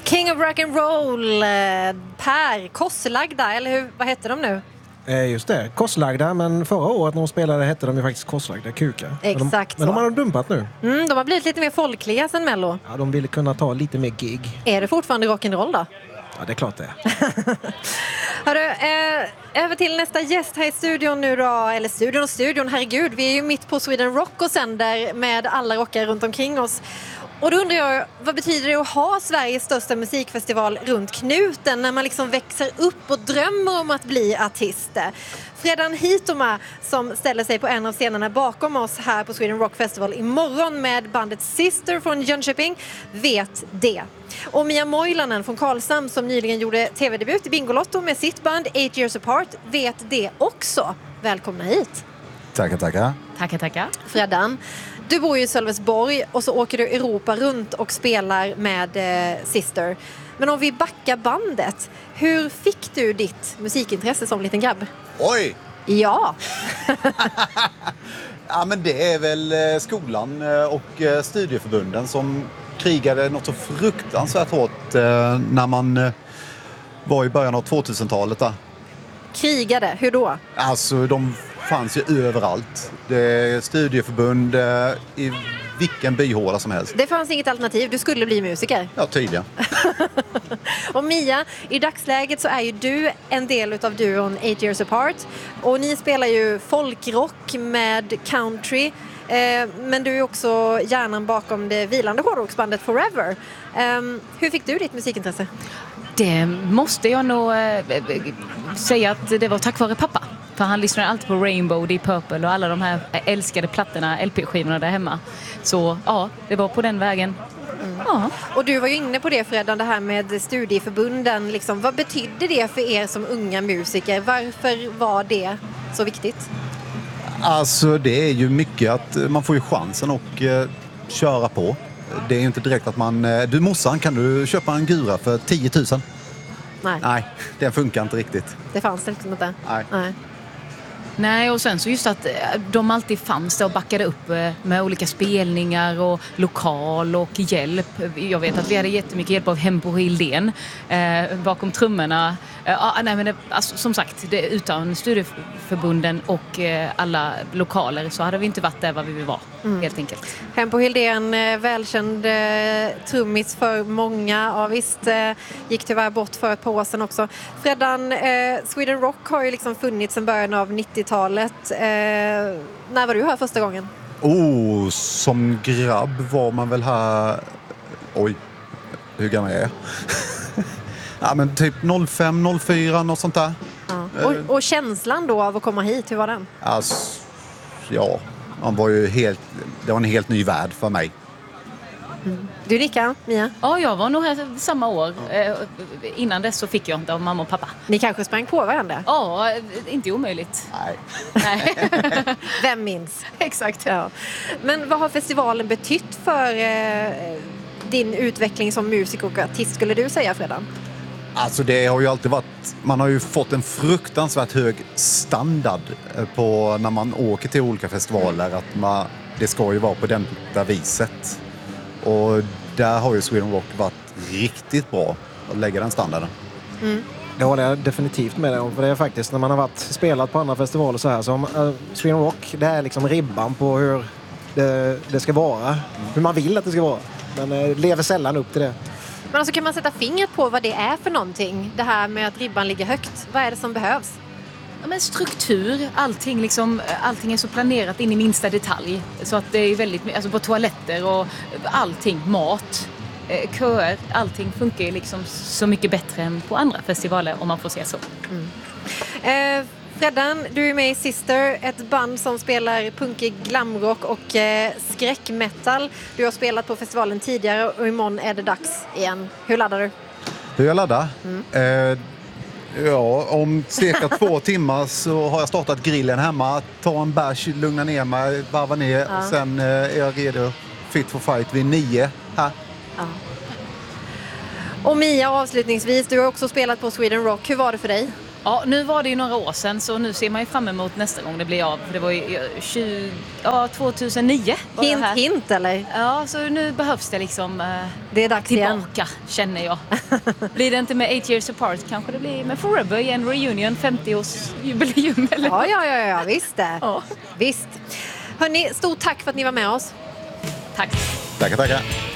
King of Rock and Roll, Per Korslagda, eller hur? Vad heter de nu? Just det, Korslagda, men förra året när de spelade hette de ju faktiskt Korslagda Kukar. Exakt. Men de har de dumpat nu. De har blivit lite mer folkliga sen Mello. Ja, de ville kunna ta lite mer gig. Är det fortfarande rock'n'roll då? Ja, det är klart det. Hörru, över till nästa gäst här i studion nu då. Eller studion, herregud. Vi är ju mitt på Sweden Rock och sänder med alla rockare runt omkring oss. Och då undrar jag, vad betyder det att ha Sveriges största musikfestival runt knuten när man liksom växer upp och drömmer om att bli artist? Fredan Hitoma, som ställer sig på en av scenerna bakom oss här på Sweden Rock Festival imorgon med bandet Sister från Jönköping, vet det. Och Mia Moilanen från Karlshamn, som nyligen gjorde tv-debut i Bingolotto med sitt band 8 Years Apart, vet det också. Välkomna hit. Tackar. Fredan, du bor ju i Sölvesborg och så åker du Europa runt och spelar med Sister. Men om vi backar bandet, hur fick du ditt musikintresse som liten grabb? Oj! Ja. Ja, men det är väl skolan och studieförbunden som krigade något så fruktansvärt hårt när man var i början av 2000-talet. Krigade, hur då? Alltså, de fanns ju överallt. Det är studieförbund i vilken byhåla som helst. Det fanns inget alternativ, du skulle bli musiker. Ja, tydligen. Och Mia, i dagsläget så är ju du en del utav duon 8 Years Apart. Och ni spelar ju folkrock med country. Men du är också hjärnan bakom det vilande hårdrocksbandet Forever. Hur fick du ditt musikintresse? Det måste jag nog säga att det var tack vare pappa. För han lyssnade alltid på Rainbow, Deep Purple och alla de här älskade plattorna, LP-skivorna där hemma. Så ja, det var på den vägen. Ja. Och du var ju inne på det, Fredan, det här med studieförbunden. Liksom, vad betydde det för er som unga musiker? Varför var det så viktigt? Alltså, det är ju mycket att man får ju chansen att köra på. Det är ju inte direkt att man... Du morsan, kan du köpa en gura för 10 000? Nej, det funkar inte riktigt. Det fanns det liksom inte. Nej. Nej, och sen så just att de alltid fanns där och backade upp med olika spelningar och lokal och hjälp. Jag vet att vi hade jättemycket hjälp av Hempo Hildén bakom trummorna. Alltså, som sagt, utan studieförbunden och alla lokaler så hade vi inte varit där vad vi vill vara, helt enkelt. Hempo Hildén, välkänd trummis för många. Ja, visst, gick tyvärr bort för ett par år sedan också. Fredan, Sweden Rock har ju liksom funnits sedan början av 90-talet. När var du här första gången? Som grabb var man väl här... Oj, hur gammal är jag? Ja, men typ 05, 04, något sånt där. Ja. Och känslan då av att komma hit, hur var den? Alltså, ja, det var en helt ny värld för mig. Du nickar, Mia? Ja, jag var nog här samma år. Innan dess så fick jag inte av mamma och pappa. Ni kanske sprang på varandra? Ja, inte omöjligt. Nej. Vem minns? Exakt. Ja. Men vad har festivalen betytt för din utveckling som musiker och artist, skulle du säga, Fredan? Alltså, det har ju alltid varit... Man har ju fått en fruktansvärt hög standard på när man åker till olika festivaler. Att det ska ju vara på det viset. Och där har ju Sweden Rock varit riktigt bra att lägga den standarden. Det håller jag definitivt med dig om. För det är faktiskt när man har spelat på andra festivaler så här som Sweden Rock, det är liksom ribban på hur det ska vara. Hur man vill att det ska vara. Men lever sällan upp till det. Men alltså, kan man sätta fingret på vad det är för någonting? Det här med att ribban ligger högt. Vad är det som behövs? Ja, men struktur, allting är så planerat in i minsta detalj. Så att det är väldigt, alltså på toaletter och allting, mat, köer, allting funkar ju liksom så mycket bättre än på andra festivaler, om man får säga så. Fredan, du är med i Sister, ett band som spelar punkig glamrock och skräckmetal. Du har spelat på festivalen tidigare och imorgon är det dags igen. Hur laddar du? Hur jag laddar? Ja, om cirka 2 timmar så har jag startat grillen hemma. Ta en bärs, lugna ner mig, varva ner. Ja. Sen är jag redo, fit for fight vid 9 här. Ja. Och Mia, avslutningsvis, du har också spelat på Sweden Rock. Hur var det för dig? Ja, nu var det ju några år sedan så nu ser man ju fram emot nästa gång det blir av. Det var ju 2009 var det här. Hint eller? Ja, så nu behövs det liksom Det är dags igen. tillbaka, känner jag. Blir det inte med 8 years apart kanske det blir med Forever i en reunion, 50-årsjubileum eller? Ja, visst det. Ja. Visst. Hörrni, stort tack för att ni var med oss. Tack. Tackar.